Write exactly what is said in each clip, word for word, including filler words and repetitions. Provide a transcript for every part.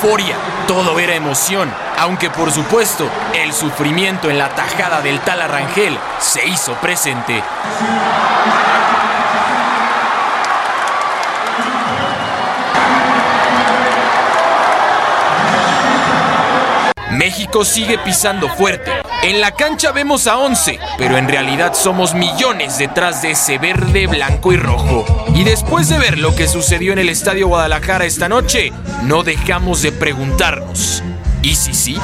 euforia, todo era emoción, aunque por supuesto el sufrimiento en la tajada del tal Arrangel se hizo presente. México sigue pisando fuerte. En la cancha vemos a once, pero en realidad somos millones detrás de ese verde, blanco y rojo. Y después de ver lo que sucedió en el Estadio Guadalajara esta noche, no dejamos de preguntarnos, ¿y si sí?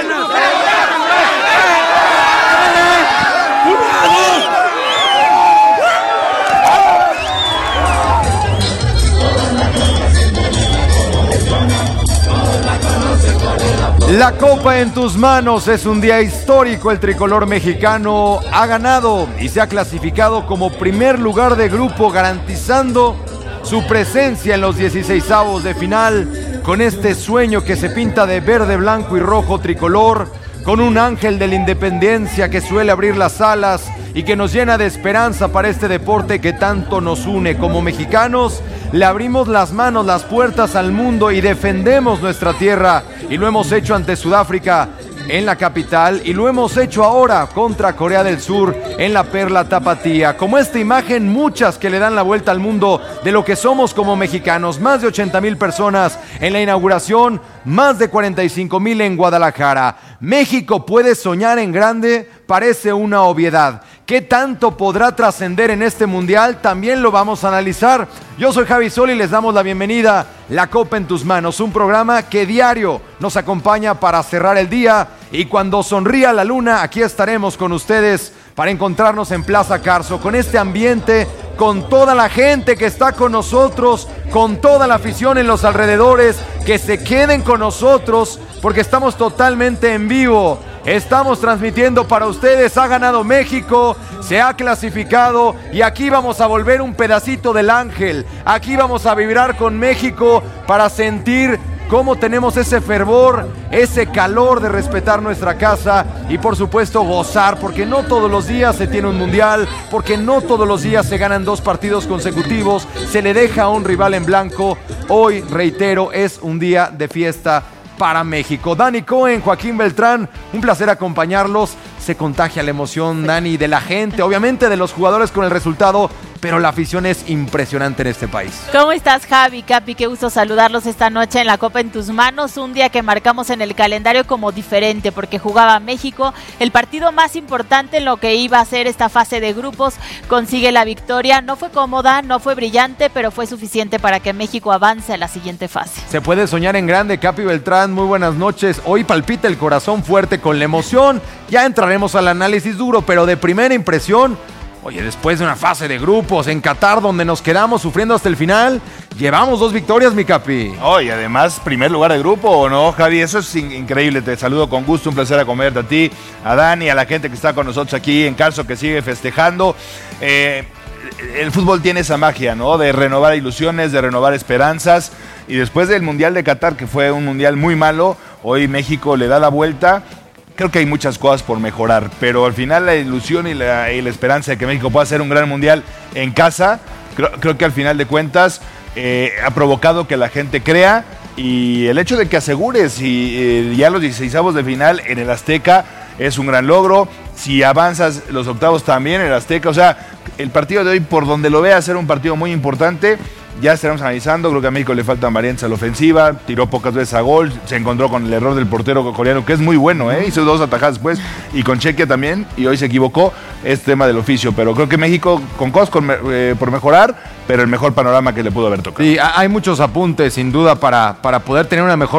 La copa en tus manos, es un día histórico. El tricolor mexicano ha ganado y se ha clasificado como primer lugar de grupo, garantizando su presencia en los dieciseisavos de final, con este sueño que se pinta de verde, blanco y rojo tricolor, con un ángel de la independencia que suele abrir las alas y que nos llena de esperanza para este deporte que tanto nos une. Como mexicanos, le abrimos las manos, las puertas al mundo y defendemos nuestra tierra, y lo hemos hecho ante Sudáfrica en la capital y lo hemos hecho ahora contra Corea del Sur en la Perla Tapatía. Como esta imagen, muchas que le dan la vuelta al mundo de lo que somos como mexicanos. Más de ochenta mil personas en la inauguración, más de cuarenta y cinco mil en Guadalajara. México puede soñar en grande, parece una obviedad. ¿Qué tanto podrá trascender en este mundial? También lo vamos a analizar. Yo soy Javi Sol y les damos la bienvenida. La Copa en tus manos, un programa que diario nos acompaña para cerrar el día, y cuando sonría la luna, aquí estaremos con ustedes para encontrarnos en Plaza Carso, con este ambiente, con toda la gente que está con nosotros, con toda la afición en los alrededores, que se queden con nosotros porque estamos totalmente en vivo. Estamos transmitiendo para ustedes. Ha ganado México, se ha clasificado y aquí vamos a volver un pedacito del ángel. Aquí vamos a vibrar con México para sentir cómo tenemos ese fervor, ese calor de respetar nuestra casa y por supuesto gozar, porque no todos los días se tiene un mundial, porque no todos los días se ganan dos partidos consecutivos, se le deja a un rival en blanco. Hoy, reitero, es un día de fiesta para México. Dani Cohen, Joaquín Beltrán, un placer acompañarlos. Se contagia la emoción, Dani, de la gente, obviamente de los jugadores con el resultado, pero la afición es impresionante en este país. ¿Cómo estás, Javi, Capi? Qué gusto saludarlos esta noche en la Copa en tus manos, un día que marcamos en el calendario como diferente, porque jugaba México, el partido más importante en lo que iba a ser esta fase de grupos, consigue la victoria. No fue cómoda, no fue brillante, pero fue suficiente para que México avance a la siguiente fase. Se puede soñar en grande, Capi Beltrán, muy buenas noches. Hoy palpita el corazón fuerte con la emoción, ya entraremos al análisis duro, pero de primera impresión, oye, después de una fase de grupos en Qatar donde nos quedamos sufriendo hasta el final, llevamos dos victorias, mi Capi. Oh, y además, primer lugar de grupo, ¿o no, Javi? Eso es in- increíble. Te saludo con gusto, un placer acomodarte a ti, a Dani, a la gente que está con nosotros aquí en Carso, que sigue festejando. Eh, el fútbol tiene esa magia, ¿no? De renovar ilusiones, de renovar esperanzas. Y después del Mundial de Qatar, que fue un mundial muy malo, hoy México le da la vuelta. Creo que hay muchas cosas por mejorar, pero al final la ilusión y la, y la esperanza de que México pueda hacer un gran mundial en casa, creo, creo que al final de cuentas eh, ha provocado que la gente crea, y el hecho de que asegures y eh, ya los dieciseisavos de final en el Azteca es un gran logro. Si avanzas los octavos también en el Azteca, o sea, el partido de hoy, por donde lo veas, será un partido muy importante. Ya estaremos analizando, creo que a México le faltan variantes a la ofensiva, tiró pocas veces a gol, se encontró con el error del portero coreano, que es muy bueno, ¿eh? Hizo dos atajadas después, y con Chequia también, y hoy se equivocó, es tema del oficio, pero creo que México con cosas con, eh, por mejorar, pero el mejor panorama que le pudo haber tocado. Sí, hay muchos apuntes sin duda para, para poder tener una mejor